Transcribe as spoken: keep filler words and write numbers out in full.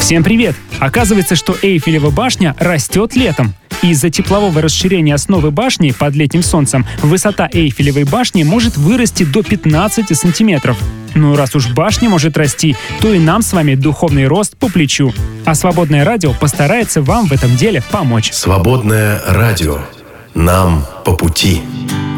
Всем привет! Оказывается, что Эйфелева башня растет летом. Из-за теплового расширения основы башни под летним солнцем высота Эйфелевой башни может вырасти до пятнадцати сантиметров. Ну, раз уж башня может расти, то и нам с вами духовный рост по плечу. А Свободное радио постарается вам в этом деле помочь. Свободное радио. Нам по пути.